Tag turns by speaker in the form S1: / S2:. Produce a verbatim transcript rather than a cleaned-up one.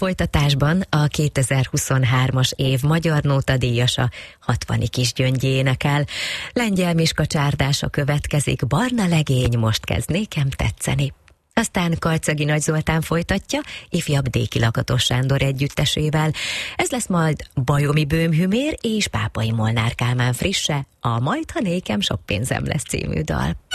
S1: folytatásban a kétezer-huszonhármas év magyar nóta díjasa Hatvani Kisgyöngyi énekel. Lengyel Miska csárdása következik, Barna legény, most kezd nékem tetszeni. Aztán Karcagi Nagy Zoltán folytatja ifjabb Déki Lakatos Sándor együttesével. Ez lesz majd Bajomi Böhmhümér és Pápai Molnár Kálmán frisse, a Majd, ha nékem sok pénzem lesz című dal.